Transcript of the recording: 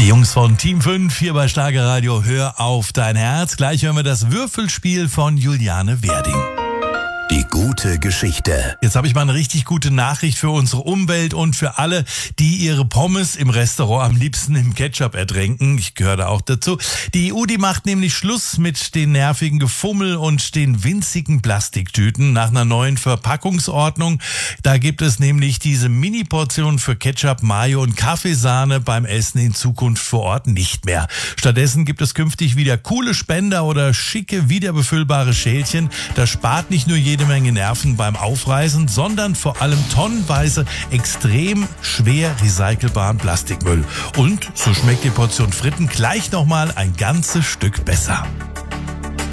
Jungs von Team 5 hier bei Starke Radio. Hör auf dein Herz. Gleich hören wir das Würfelspiel von Juliane Werding. Die gute Geschichte. Jetzt habe ich mal eine richtig gute Nachricht für unsere Umwelt und für alle, die ihre Pommes im Restaurant am liebsten im Ketchup ertränken. Ich gehöre da auch dazu. Die EU, die macht nämlich Schluss mit den nervigen Gefummel und den winzigen Plastiktüten nach einer neuen Verpackungsordnung. Da gibt es nämlich diese Mini-Portionen für Ketchup, Mayo und Kaffeesahne beim Essen in Zukunft vor Ort nicht mehr. Stattdessen gibt es künftig wieder coole Spender oder schicke, wiederbefüllbare Schälchen. Das spart nicht nur jede Menge Nerven beim Aufreißen, sondern vor allem tonnenweise extrem schwer recycelbaren Plastikmüll. Und so schmeckt die Portion Fritten gleich nochmal ein ganzes Stück besser.